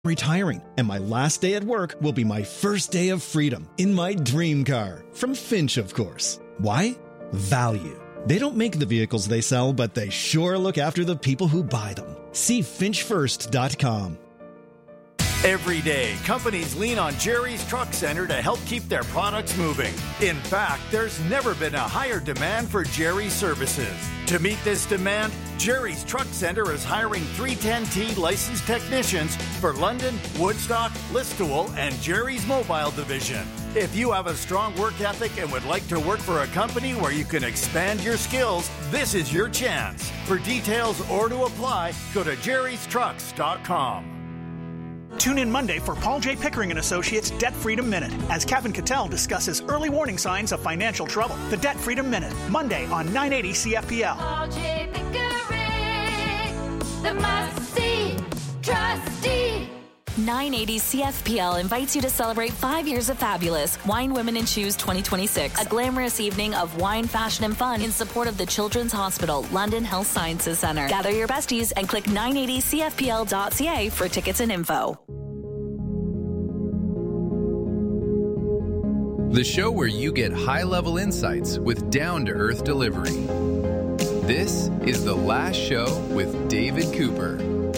Retiring, and my last day at work will be my first day of freedom in my dream car. From Finch, of course. Why? Value. They don't make the vehicles they sell, but they sure look after the people who buy them. See finchfirst.com. Every day, companies lean on Jerry's Truck Center to help keep their products moving. In fact, there's never been a higher demand for Jerry's services. To meet this demand, Jerry's Truck Center is hiring 310T licensed technicians for London, Woodstock, Listowel, and Jerry's Mobile Division. If you have a strong work ethic and would like to work for a company where you can expand your skills, this is your chance. For details or to apply, go to jerrystrucks.com. Tune in Monday for Paul J. Pickering & Associates Debt Freedom Minute as Kevin Cattell discusses early warning signs of financial trouble. The Debt Freedom Minute, Monday on 980 CFPL. Paul J. Pickering, the must-see trustee. 980 CFPL invites you to celebrate 5 years of fabulous Wine, Women, and Shoes 2026, a glamorous evening of wine, fashion, and fun in support of the Children's Hospital London Health Sciences Centre. Gather your besties and click 980cfpl.ca for tickets and info. The show where you get high-level insights with down-to-earth delivery. This is The Last Show with David Cooper.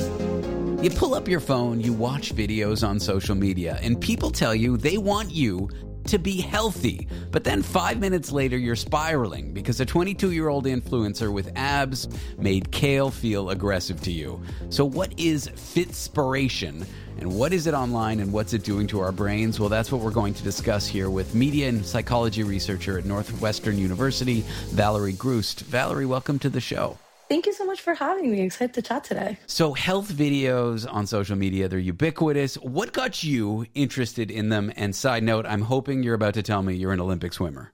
You pull up your phone, you watch videos on social media, and people tell you they want you to be healthy. But then 5 minutes later, you're spiraling because a 22-year-old influencer with abs made kale feel aggressive to you. So what is Fitspiration? And what is it online and what's it doing to our brains? Well, that's what we're going to discuss here with media and psychology researcher at Northwestern University, Valerie Grust. Valerie, welcome to the show. Thank you so much for having me. Excited to chat today. So health videos on social media, they're ubiquitous. What got you interested in them? And side note, I'm hoping you're about to tell me you're an Olympic swimmer.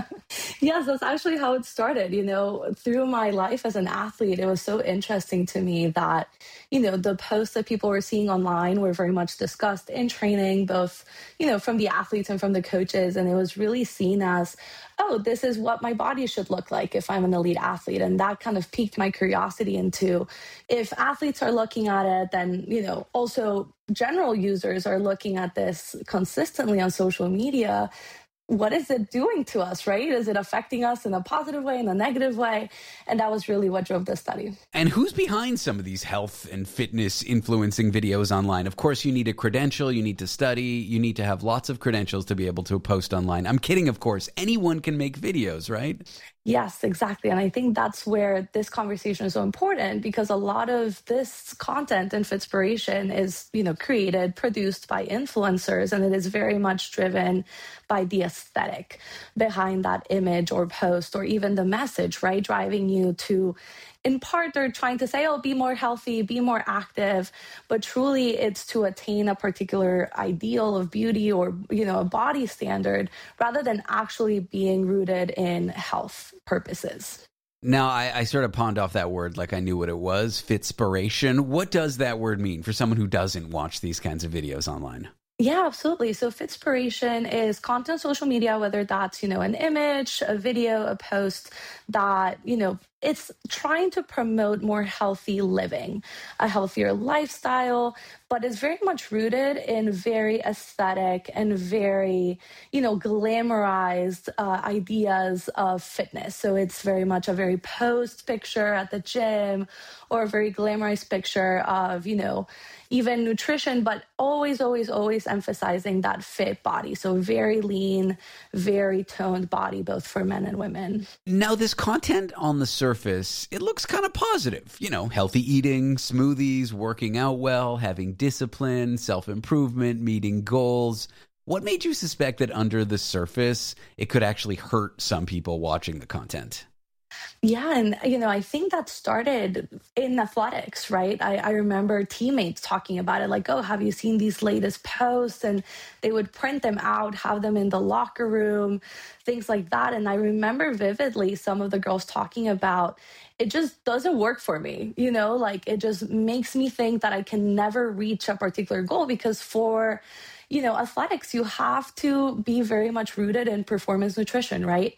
Yes, that's actually how it started. Through my life as an athlete, it was so interesting to me that, the posts that people were seeing online were very much discussed in training, both, from the athletes and from the coaches. And it was really seen as, oh, this is what my body should look like if I'm an elite athlete. And that kind of piqued my curiosity into if athletes are looking at it, then, also general users are looking at this consistently on social media. What is it doing to us, right? Is it affecting us in a positive way, in a negative way? And that was really what drove this study. And who's behind some of these health and fitness influencing videos online? Of course, you need a credential, you need to study, you need to have lots of credentials to be able to post online. I'm kidding, of course. Anyone can make videos, right? Yes, exactly. And I think that's where this conversation is so important because a lot of this content and Fitspiration is, created, produced by influencers, and it is very much driven by the aesthetic behind that image or post or even the message, right? Driving you to, in part, they're trying to say, oh, be more healthy, be more active, but truly it's to attain a particular ideal of beauty or, a body standard rather than actually being rooted in health purposes. Now, I sort of pawned off that word like I knew what it was, Fitspiration. What does that word mean for someone who doesn't watch these kinds of videos online? Yeah, absolutely. So Fitspiration is content social media, whether that's, an image, a video, a post that, it's trying to promote more healthy living, a healthier lifestyle, but it's very much rooted in very aesthetic and very, glamorized ideas of fitness. So it's very much a very posed picture at the gym or a very glamorized picture of, even nutrition, but always, always, always emphasizing that fit body. So very lean, very toned body, both for men and women. Now, this content on the surface, it looks kind of positive. Healthy eating, smoothies, working out well, having discipline, self-improvement, meeting goals. What made you suspect that under the surface, it could actually hurt some people watching the content? Yeah. And, I think that started in athletics, right? I remember teammates talking about it like, oh, have you seen these latest posts? And they would print them out, have them in the locker room, things like that. And I remember vividly some of the girls talking about it just doesn't work for me, it just makes me think that I can never reach a particular goal because for athletics, you have to be very much rooted in performance nutrition, right?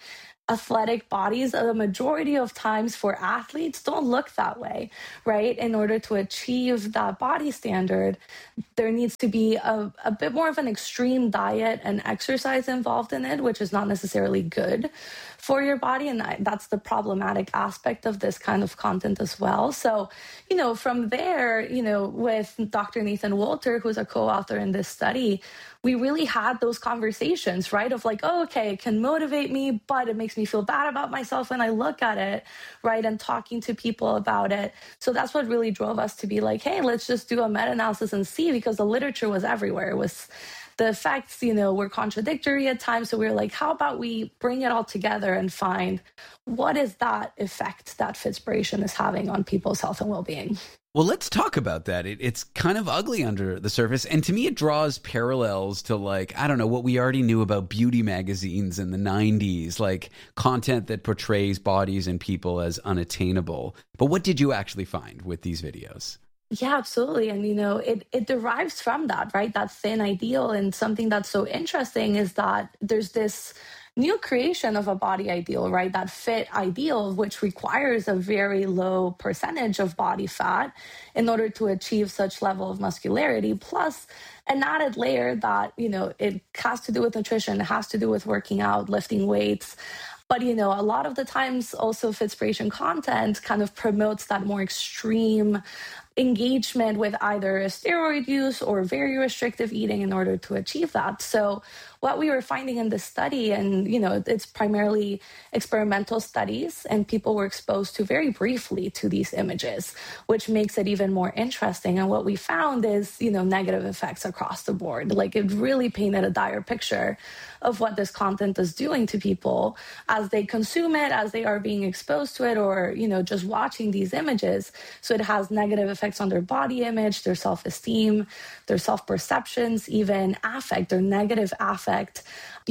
athletic bodies, the majority of times for athletes don't look that way, right? In order to achieve that body standard, there needs to be a bit more of an extreme diet and exercise involved in it, which is not necessarily good for your body. And that's the problematic aspect of this kind of content as well. So, from there, with Dr. Nathan Wolter, who's a co-author in this study, we really had those conversations, right? Of like, oh, okay, it can motivate me, but it makes me feel bad about myself when I look at it, right? And talking to people about it. So that's what really drove us to be like, hey, let's just do a meta-analysis and see, because the literature was everywhere. It was the effects, were contradictory at times. So we were like, how about we bring it all together and find what is that effect that Fitspiration is having on people's health and well-being? Well, let's talk about that. It's kind of ugly under the surface. And to me, it draws parallels to, like, I don't know, what we already knew about beauty magazines in the 90s, like content that portrays bodies and people as unattainable. But what did you actually find with these videos? Yeah, absolutely. And, it derives from that, right? That thin ideal. And something that's so interesting is that there's this new creation of a body ideal, right? That fit ideal, which requires a very low percentage of body fat in order to achieve such level of muscularity, plus an added layer that, it has to do with nutrition, it has to do with working out, lifting weights. But, a lot of the times also Fitspiration content kind of promotes that more extreme engagement with either steroid use or very restrictive eating in order to achieve that. So what we were finding in this study, and, it's primarily experimental studies, and people were exposed to very briefly to these images, which makes it even more interesting. And what we found is, negative effects across the board. Like, it really painted a dire picture of what this content is doing to people as they consume it, as they are being exposed to it, or, just watching these images. So it has negative effects on their body image, their self-esteem, their self-perceptions, even affect, their negative affect,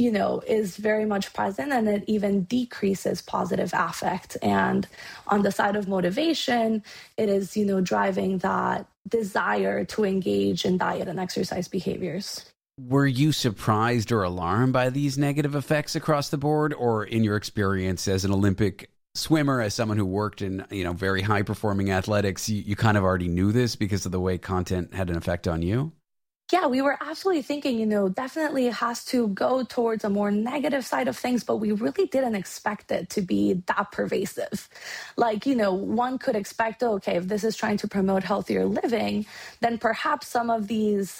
is very much present, and it even decreases positive affect. And on the side of motivation, it is, driving that desire to engage in diet and exercise behaviors. Were you surprised or alarmed by these negative effects across the board, or in your experience as an Olympic swimmer, as someone who worked in, very high performing athletics, you kind of already knew this because of the way content had an effect on you? Yeah, we were absolutely thinking, definitely it has to go towards a more negative side of things, but we really didn't expect it to be that pervasive. Like, one could expect, okay, if this is trying to promote healthier living, then perhaps some of these,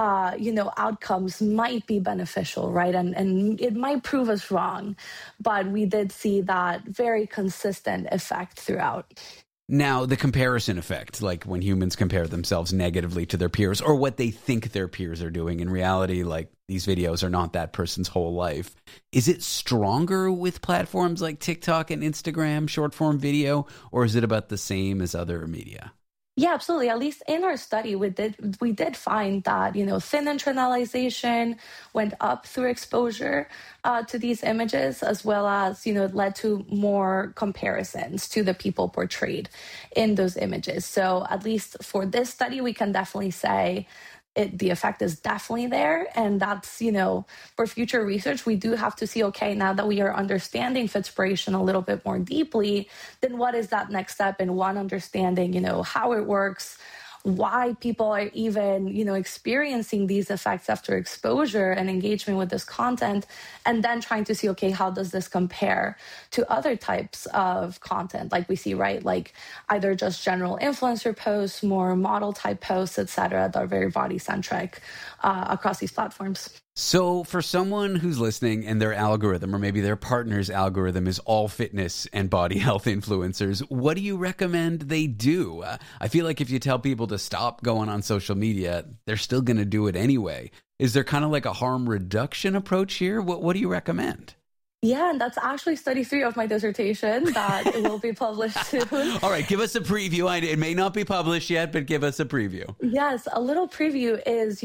outcomes might be beneficial, right? And it might prove us wrong, but we did see that very consistent effect throughout. Now, the comparison effect, like when humans compare themselves negatively to their peers or what they think their peers are doing. In reality, like, these videos are not that person's whole life. Is it stronger with platforms like TikTok and Instagram, short form video, or is it about the same as other media? Yeah, absolutely. At least in our study, we did find that, thin internalization went up through exposure to these images, as well as, it led to more comparisons to the people portrayed in those images. So at least for this study, we can definitely say the effect is definitely there. And that's, for future research, we do have to see, okay, now that we are understanding Fitspiration a little bit more deeply, then what is that next step in understanding, how it works, why people are even, experiencing these effects after exposure and engagement with this content, and then trying to see, okay, how does this compare to other types of content like we see, right? Like either just general influencer posts, more model type posts, etc., that are very body centric across these platforms. So for someone who's listening and their algorithm, or maybe their partner's algorithm, is all fitness and body health influencers, what do you recommend they do? I feel like if you tell people to stop going on social media, they're still going to do it anyway. Is there kind of like a harm reduction approach here? What do you recommend? Yeah, and that's actually study 3 of my dissertation that will be published soon. All right, give us a preview. It may not be published yet, but give us a preview. Yes, a little preview is,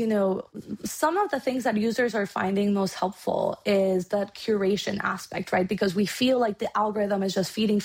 some of the things that users are finding most helpful is that curation aspect, right? Because we feel like the algorithm is just feeding.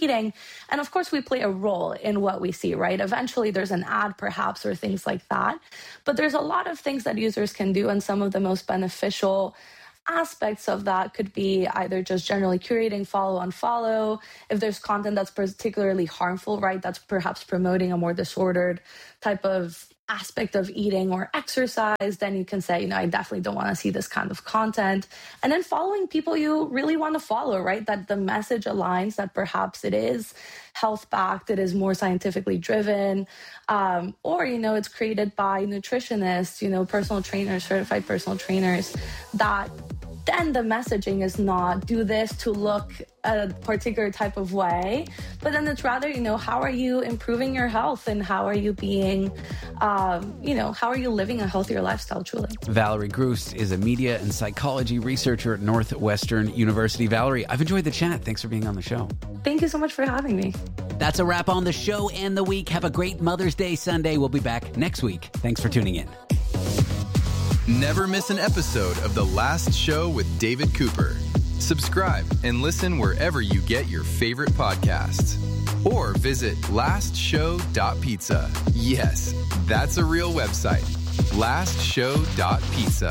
And of course, we play a role in what we see, right? Eventually, there's an ad perhaps or things like that. But there's a lot of things that users can do, and some of the most beneficial aspects of that could be either just generally curating follow, unfollow. If there's content that's particularly harmful, right, that's perhaps promoting a more disordered type of aspect of eating or exercise, then you can say, I definitely don't want to see this kind of content. And then following people you really want to follow, right? That the message aligns, that perhaps it is health-backed, it is more scientifically driven, or, it's created by nutritionists, personal trainers, certified personal trainers, that then the messaging is not do this to look a particular type of way, but then it's rather, how are you improving your health and how are you being, how are you living a healthier lifestyle truly? Valerie Groos is a media and psychology researcher at Northwestern University. Valerie, I've enjoyed the chat. Thanks for being on the show. Thank you so much for having me. That's a wrap on the show and the week. Have a great Mother's Day Sunday. We'll be back next week. Thanks for tuning in. Never miss an episode of The Last Show with David Cooper. Subscribe and listen wherever you get your favorite podcasts. Or visit lastshow.pizza. Yes, that's a real website. lastshow.pizza.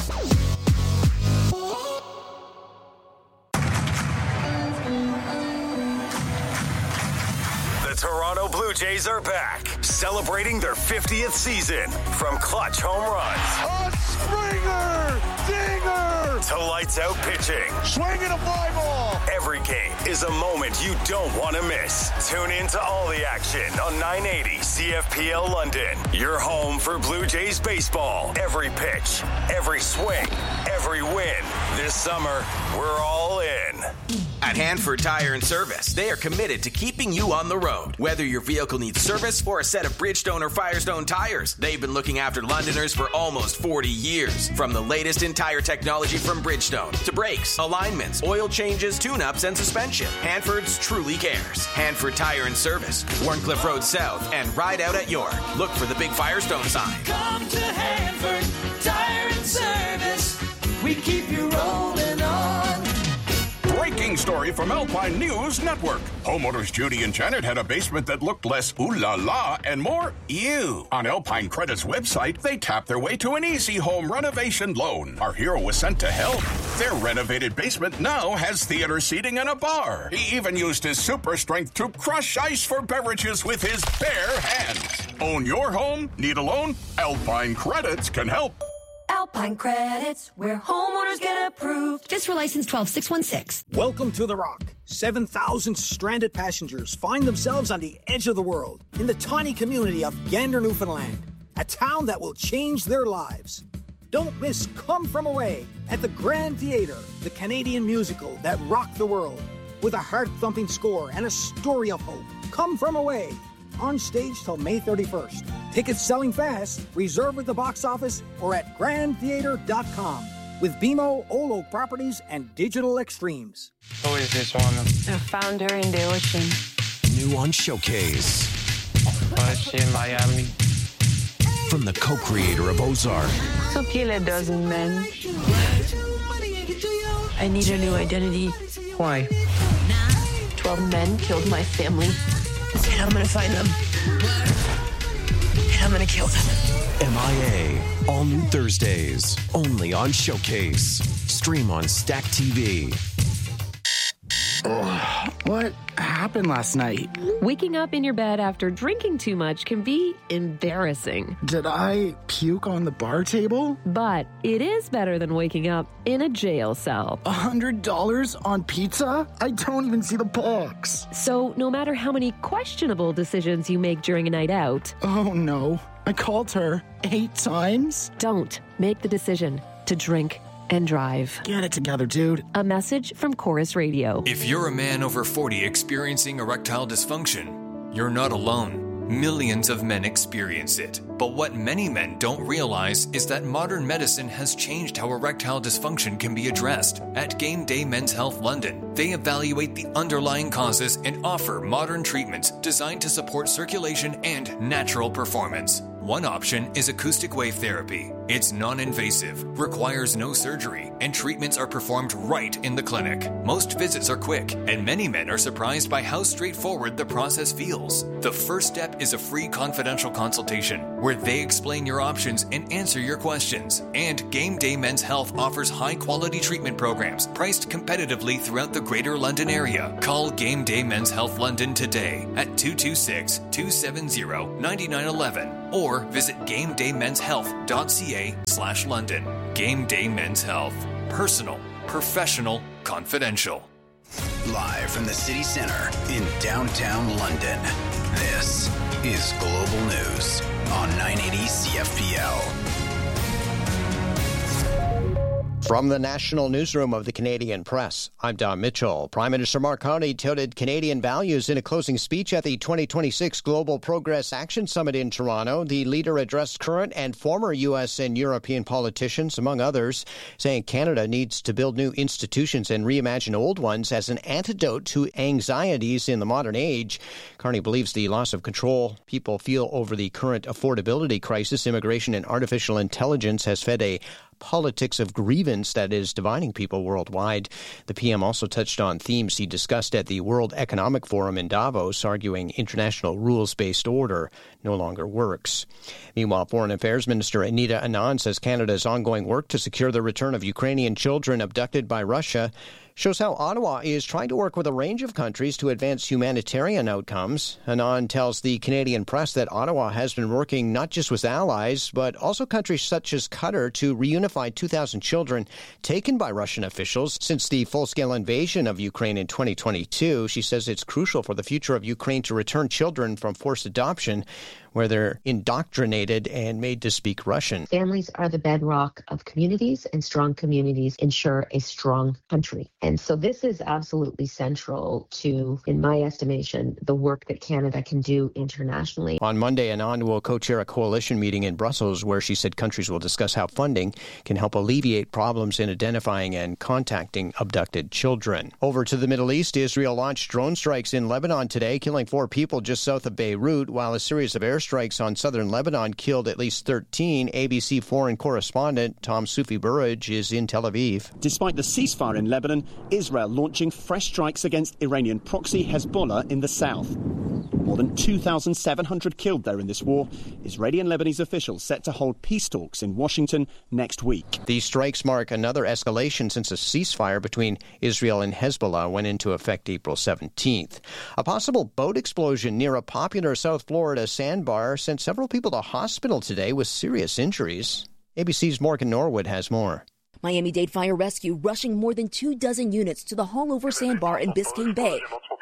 Toronto Blue Jays are back, celebrating their 50th season. From clutch home runs, a Springer, dinger, to lights out pitching, swinging a fly ball. Every game is a moment you don't want to miss. Tune in to all the action on 980 CFPL London. Your home for Blue Jays baseball. Every pitch, every swing, every win. This summer, we're all in. At Hanford Tire and Service, they are committed to keeping you on the road. Whether your vehicle needs service or a set of Bridgestone or Firestone tires, they've been looking after Londoners for almost 40 years. From the latest in tire technology from Bridgestone to brakes, alignments, oil changes, tune-ups, and suspension, Hanford's truly cares. Hanford Tire and Service, Warncliffe Road South, and Ride Out at York. Look for the big Firestone sign. Come to Hanford Tire and Service. We keep you rolling on. Breaking story from Alpine News Network. Homeowners Judy and Janet had a basement that looked less ooh la la and more ew. On Alpine Credit's website, they tapped their way to an easy home renovation loan. Our hero was sent to help. Their renovated basement now has theater seating and a bar. He even used his super strength to crush ice for beverages with his bare hands. Own your home? Need a loan? Alpine Credits can help. Alpine Credits, where homeowners get approved. Just for license 12616. Welcome to The Rock. 7,000 stranded passengers find themselves on the edge of the world in the tiny community of Gander, Newfoundland, a town that will change their lives. Don't miss Come From Away at the Grand Theatre, the Canadian musical that rocked the world with a heart-thumping score and a story of hope. Come From Away. On stage till May 31st. Tickets selling fast. Reserve at the box office or at grandtheater.com with BMO, Olo Properties, and Digital Extremes. Who is this woman? A founder in the ocean. New on Showcase. Why is she in Miami? From the co-creator of Ozark. So kill a dozen men. I need a new identity. Why? 12 men killed my family. And I'm gonna find them. And I'm gonna kill them. MIA. All new Thursdays. Only on Showcase. Stream on Stack TV. What happened last night? Waking up in your bed after drinking too much can be embarrassing. Did I puke on the bar table? But it is better than waking up in a jail cell. $100 on pizza? I don't even see the box. So no matter how many questionable decisions you make during a night out... Oh no, I called her 8 times? Don't make the decision to drink and drive. Get it together, dude. A message from Chorus Radio. If you're a man over 40 experiencing erectile dysfunction, you're not alone. Millions of men experience it. But what many men don't realize is that modern medicine has changed how erectile dysfunction can be addressed. At Game Day Men's Health London, they evaluate the underlying causes and offer modern treatments designed to support circulation and natural performance. One option is acoustic wave therapy. It's non-invasive, requires no surgery, and treatments are performed right in the clinic. Most visits are quick, and many men are surprised by how straightforward the process feels. The first step is a free confidential consultation where they explain your options and answer your questions. And Game Day Men's Health offers high-quality treatment programs priced competitively throughout the Greater London area. Call Game Day Men's Health London today at 226-270-9911 or visit GameDayMen'sHealth.ca/London. Game Day Men's Health. Personal, professional, confidential. Live from the city center in downtown London, this is Global News on 980 CFPL. From the National Newsroom of the Canadian Press, I'm Don Mitchell. Prime Minister Mark Carney touted Canadian values in a closing speech at the 2026 Global Progress Action Summit in Toronto. The leader addressed current and former U.S. and European politicians, among others, saying Canada needs to build new institutions and reimagine old ones as an antidote to anxieties in the modern age. Carney believes the loss of control people feel over the current affordability crisis, immigration, and artificial intelligence has fed a politics of grievance that is dividing people worldwide. The PM also touched on themes he discussed at the World Economic Forum in Davos, arguing international rules-based order no longer works. Meanwhile, Foreign Affairs Minister Anita Anand says Canada's ongoing work to secure the return of Ukrainian children abducted by Russia shows how Ottawa is trying to work with a range of countries to advance humanitarian outcomes. Anand tells the Canadian Press that Ottawa has been working not just with allies, but also countries such as Qatar to reunify 2,000 children taken by Russian officials since the full-scale invasion of Ukraine in 2022. She says it's crucial for the future of Ukraine to return children from forced adoption, where they're indoctrinated and made to speak Russian. Families are the bedrock of communities, and strong communities ensure a strong country. And so this is absolutely central to, in my estimation, the work that Canada can do internationally. On Monday, Anand will co-chair a coalition meeting in Brussels where she said countries will discuss how funding can help alleviate problems in identifying and contacting abducted children. Over to the Middle East, Israel launched drone strikes in Lebanon today, killing 4 people just south of Beirut, while a series of airstrikes on southern Lebanon killed at least 13. ABC foreign correspondent Tom Sufi Burrage is in Tel Aviv. Despite the ceasefire in Lebanon, Israel launching fresh strikes against Iranian proxy Hezbollah in the south. More than 2,700 killed there in this war. Israeli and Lebanese officials set to hold peace talks in Washington next week. These strikes mark another escalation since a ceasefire between Israel and Hezbollah went into effect April 17th. A possible boat explosion near a popular South Florida sandbar sent several people to hospital today with serious injuries. ABC's Morgan Norwood has more. Miami-Dade Fire Rescue rushing more than 24 units to the Haulover Sandbar in Biscayne Bay.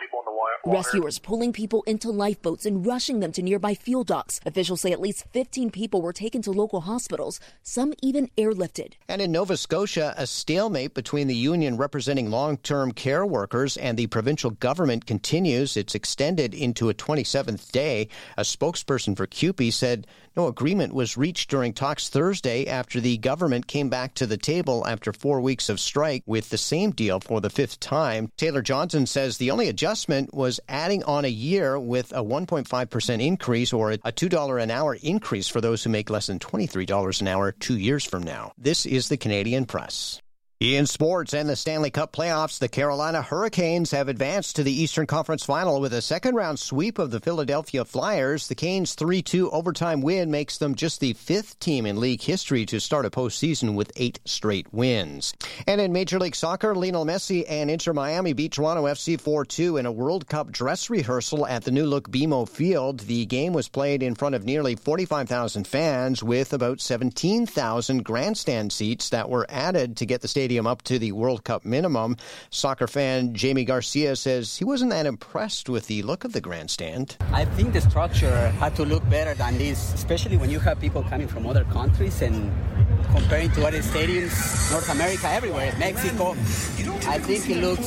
Rescuers pulling people into lifeboats and rushing them to nearby fuel docks. Officials say at least 15 people were taken to local hospitals, some even airlifted. And in Nova Scotia, a stalemate between the union representing long-term care workers and the provincial government continues. It's extended into a 27th day. A spokesperson for CUPE said no agreement was reached during talks Thursday after the government came back to the table after 4 weeks of strike with the same deal for the 5th time. Taylor Johnson says the only adjustment was adding on a year with a 1.5% increase or a $2 an hour increase for those who make less than $23 an hour 2 years from now. This is the Canadian Press. In sports and the Stanley Cup playoffs, the Carolina Hurricanes have advanced to the Eastern Conference Final with a second-round sweep of the Philadelphia Flyers. The Canes' 3-2 overtime win makes them just the 5th team in league history to start a postseason with 8 straight wins. And in Major League Soccer, Lionel Messi and Inter Miami beat Toronto FC 4-2 in a World Cup dress rehearsal at the new-look BMO Field. The game was played in front of nearly 45,000 fans with about 17,000 grandstand seats that were added to get the stadium up to the World Cup minimum. Soccer fan Jamie Garcia says he wasn't that impressed with the look of the grandstand. I think the structure had to look better than this, especially when you have people coming from other countries and comparing to other stadiums, North America, everywhere, Mexico. I think it looks,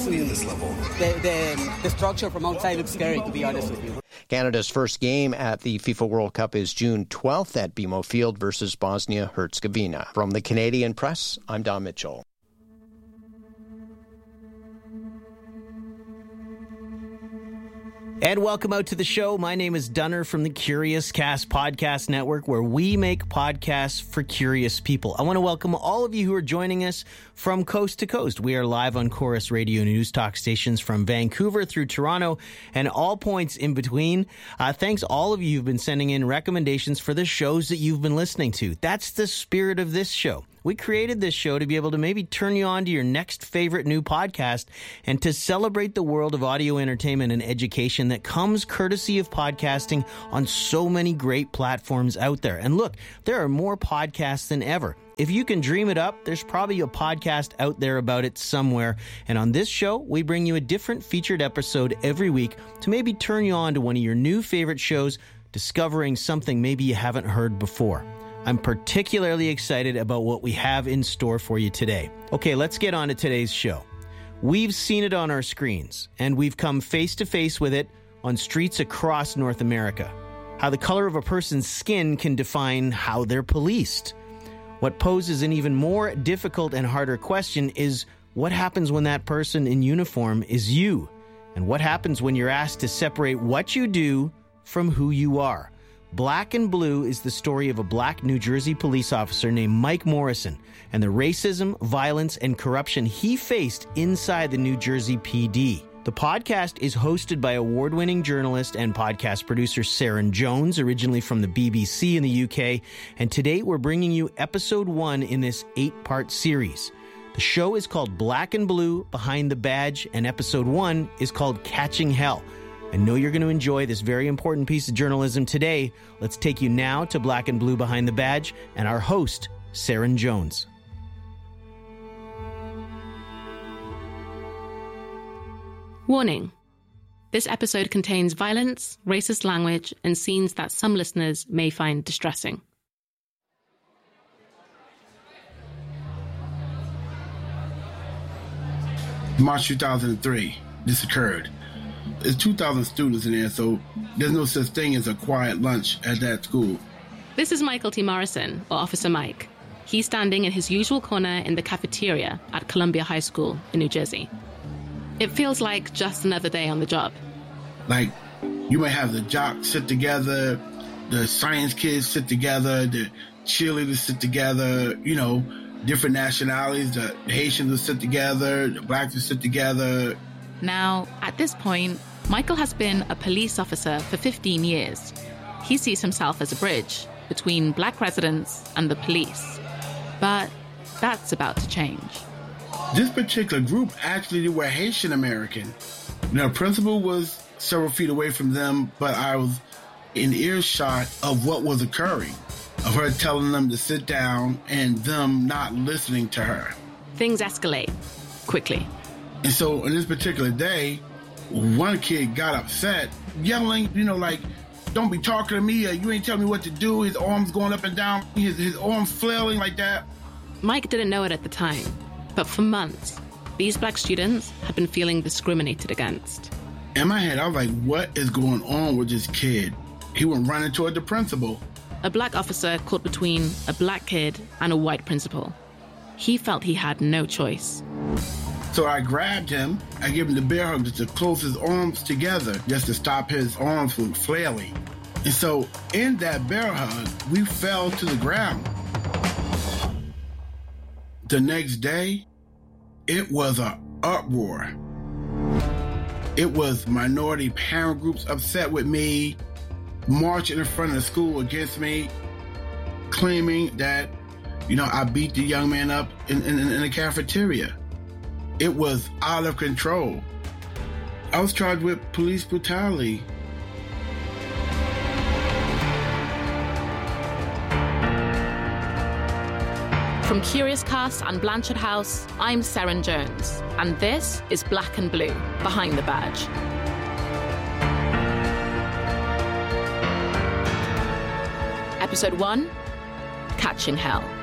the structure from outside looks scary, to be honest with you. Canada's first game at the FIFA World Cup is June 12th at BMO Field versus Bosnia-Herzegovina. From the Canadian Press, I'm Don Mitchell. And welcome out to the show. My name is Dunner from the Curious Cast Podcast Network, where we make podcasts for curious people. I want to welcome all of you who are joining us from coast to coast. We are live on Chorus Radio News Talk stations from Vancouver through Toronto and all points in between. Thanks all of you who've been sending in recommendations for the shows that you've been listening to. That's the spirit of this show. We created this show to be able to maybe turn you on to your next favorite new podcast and to celebrate the world of audio entertainment and education that comes courtesy of podcasting on so many great platforms out there. And look, there are more podcasts than ever. If you can dream it up, there's probably a podcast out there about it somewhere. And on this show, we bring you a different featured episode every week to maybe turn you on to one of your new favorite shows, discovering something maybe you haven't heard before. I'm particularly excited about what we have in store for you today. Okay, let's get on to today's show. We've seen it on our screens, and we've come face to face with it on streets across North America. How the color of a person's skin can define how they're policed. What poses an even more difficult and harder question is what happens when that person in uniform is you? And what happens when you're asked to separate what you do from who you are? Black and Blue is the story of a black New Jersey police officer named Mike Morrison and the racism, violence, and corruption he faced inside the New Jersey PD. The podcast is hosted by award-winning journalist and podcast producer Sharon Jones, originally from the BBC in the UK, and today we're bringing you episode 1 in this 8-part series. The show is called Black and Blue Behind the Badge, and episode 1 is called Catching Hell. I know you're going to enjoy this very important piece of journalism today. Let's take you now to Black and Blue Behind the Badge and our host, Sharon Jones. Warning. This episode contains violence, racist language, and scenes that some listeners may find distressing. March 2003, this occurred. There's 2,000 students in there, so there's no such thing as a quiet lunch at that school. This is Michael T. Morrison, or Officer Mike. He's standing in his usual corner in the cafeteria at Columbia High School in New Jersey. It feels like just another day on the job. Like, you might have the jocks sit together, the science kids sit together, the cheerleaders sit together, different nationalities, the Haitians will sit together, the blacks will sit together. Now, at this point, Michael has been a police officer for 15 years. He sees himself as a bridge between black residents and the police. But that's about to change. This particular group actually were Haitian American. The principal was several feet away from them, but I was in earshot of what was occurring, of her telling them to sit down and them not listening to her. Things escalate quickly. And so on this particular day, one kid got upset, yelling, like, don't be talking to me, you ain't telling me what to do. His arms going up and down, his arms flailing like that. Mike didn't know it at the time, but for months, these black students had been feeling discriminated against. In my head, I was like, what is going on with this kid? He went running toward the principal. A black officer caught between a black kid and a white principal. He felt he had no choice. So I grabbed him, I gave him the bear hug just to close his arms together, just to stop his arms from flailing. And so in that bear hug, we fell to the ground. The next day, it was an uproar. It was minority parent groups upset with me, marching in front of the school against me, claiming that, I beat the young man up in the cafeteria. It was out of control. I was charged with police brutality. From Curious Cast and Blanchard House, I'm Sharon Jones, and this is Black and Blue Behind the Badge. Episode 1, Catching Hell.